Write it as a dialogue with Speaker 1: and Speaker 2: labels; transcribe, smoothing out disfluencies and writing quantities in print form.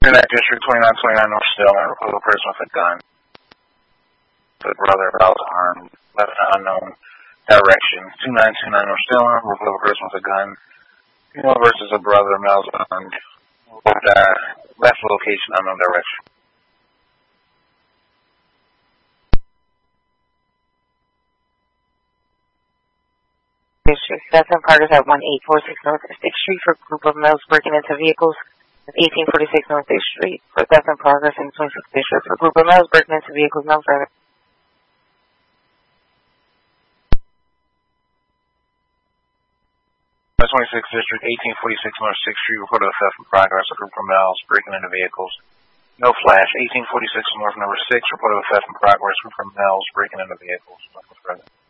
Speaker 1: In that district, 2929 North Stillman, report of a person with a gun. The brother was armed, left in unknown direction. 2929 North Stillman, report of a person with a gun. Female versus a brother, male's armed. Left location, unknown direction.
Speaker 2: District. That's in progress at 1846 North 6th Street for a group of males breaking into vehicles. 1846 North 6th Street. That's in progress in 26th District for a group of males breaking into vehicles. No further.
Speaker 1: That's 26th District, 1846 North 6th Street. Report of theft in progress. A group of males breaking into vehicles. No flash. 1846 North number 6. Report of theft in progress. Group of males breaking into vehicles. No further.